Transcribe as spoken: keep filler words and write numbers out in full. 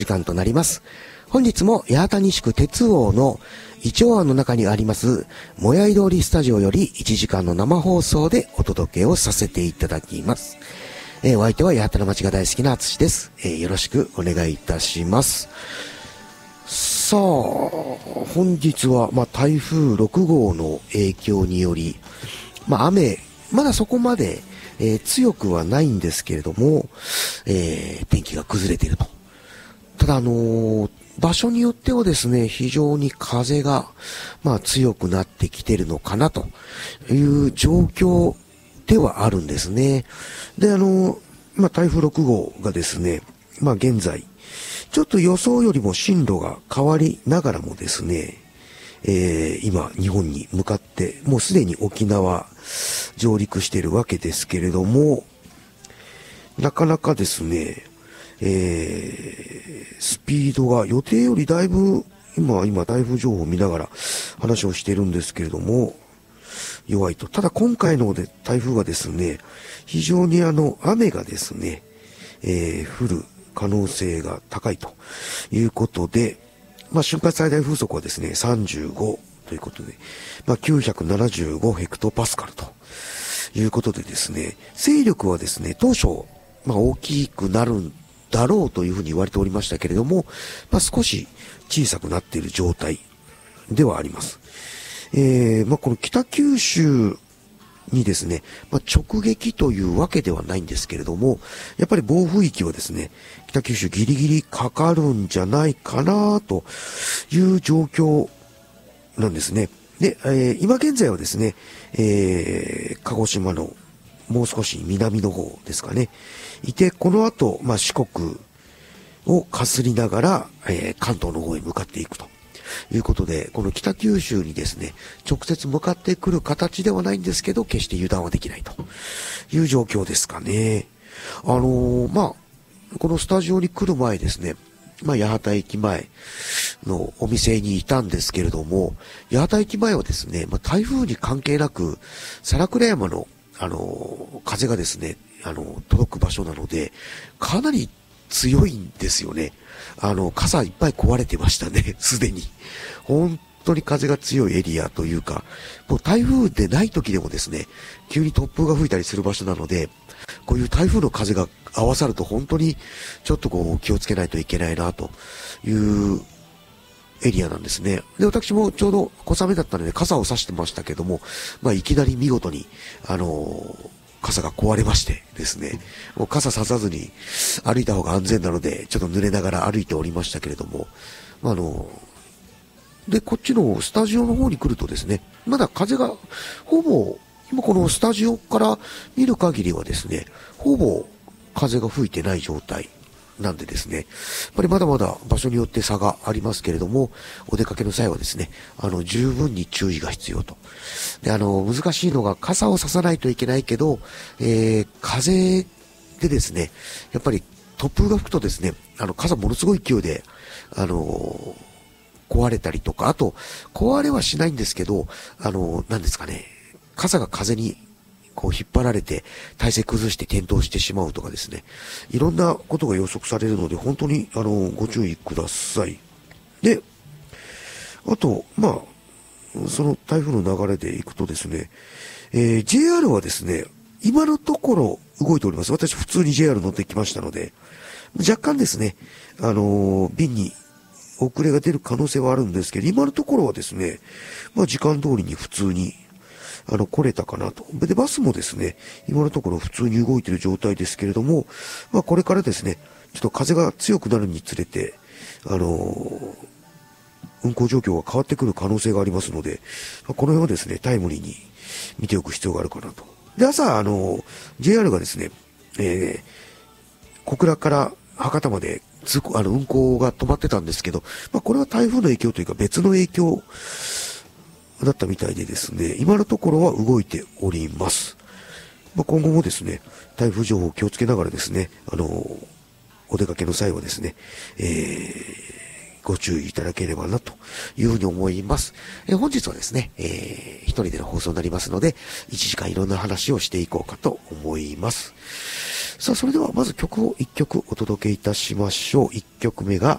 時間となります。本日も八幡西区鉄王のイチョウ庵の中にありますもやい通りスタジオよりいちじかんの生放送でお届けをさせていただきます。えー、お相手は八幡の街が大好きな淳です。えー、よろしくお願いいたします。さあ、本日は、まあ、台風ろくごうの影響により、まあ、雨、まだそこまで、えー、強くはないんですけれども、えー、天気が崩れていると。ただ、あのー、場所によってはですね、非常に風が、まあ、強くなってきてるのかなという状況ではあるんですね。で、あのー、まあ、台風ろくごうがですね、まあ、現在、ちょっと予想よりも進路が変わりながらもですね、えー、今、日本に向かって、もうすでに沖縄上陸しているわけですけれども、なかなかですね、えー、スピードが予定よりだいぶ、今、今、台風情報を見ながら話をしているんですけれども、弱いと。ただ今回ので台風はですね、非常にあの、雨がですね、えー、降る可能性が高いということで、まあ、瞬間最大風速はですね、さんじゅうごということで、まあ、きゅうひゃくななじゅうごヘクトパスカルということでですね、勢力はですね、当初、まあ、大きくなるんだろうというふうに言われておりましたけれども、まあ、少し小さくなっている状態ではあります。えー、まあ、この北九州にですね、まあ、直撃というわけではないんですけれども、やっぱり暴風域はですね、北九州ギリギリかかるんじゃないかなという状況なんですね。で、えー、今現在はですね、えー、鹿児島のもう少し南の方ですかね。いて、この後、まあ、四国をかすりながら、えー、関東の方へ向かっていくということで、この北九州にですね、直接向かってくる形ではないんですけど、決して油断はできないという状況ですかね。あのー、まあ、このスタジオに来る前ですね、まあ、八幡駅前のお店にいたんですけれども、八幡駅前はですね、まあ、台風に関係なく、皿倉山のあの、風がですね、あの、届く場所なので、かなり強いんですよね。あの、傘いっぱい壊れてましたね、すでに。本当に風が強いエリアというか、もう台風でない時でもですね、急に突風が吹いたりする場所なので、こういう台風の風が合わさると本当にちょっとこう気をつけないといけないなというエリアなんですね。で、私もちょうど小雨だったので傘を差してましたけども、まあいきなり見事に、あのー、傘が壊れましてですね、もう傘差さずに歩いた方が安全なので、ちょっと濡れながら歩いておりましたけれども、まあ、あのー、で、こっちのスタジオの方に来るとですね、まだ風が、ほぼ、今このスタジオから見る限りはですね、ほぼ風が吹いてない状態。なんでですね、やっぱりまだまだ場所によって差がありますけれども、お出かけの際はですね、あの、十分に注意が必要と。で、あの、難しいのが傘を差さないといけないけど、えー、風でですね、やっぱり突風が吹くとですね、あの、傘ものすごい勢いで、あのー、壊れたりとか、あと、壊れはしないんですけど、あのー、何ですかね、傘が風にこう引っ張られて体勢崩して転倒してしまうとかですね。いろんなことが予測されるので本当にあのご注意ください。で、あと、まあ、その台風の流れでいくとですね、えー、ジェイアール はですね、今のところ動いております。私普通に ジェイアール 乗ってきましたので、若干ですね、あのー、便に遅れが出る可能性はあるんですけど、今のところはですね、まあ時間通りに普通にあの、来れたかなと。で、バスもですね、今のところ普通に動いている状態ですけれども、まあ、これからですね、ちょっと風が強くなるにつれて、あのー、運行状況が変わってくる可能性がありますので、まあ、この辺はですね、タイムリーに見ておく必要があるかなと。で、朝、あのー、ジェイアール がですね、えー、小倉から博多まで、あの、運行が止まってたんですけど、まあ、これは台風の影響というか別の影響、だったみたいでですね、今のところは動いております。まあ、今後もですね、台風情報を気をつけながらですね、あのー、お出かけの際はですね、えー、ご注意いただければなというふうに思います。えー、本日はですね、えー、一人での放送になりますので、いちじかんいろんな話をしていこうかと思います。さあ、それではまず曲をいっきょくお届けいたしましょう。いっきょくめが、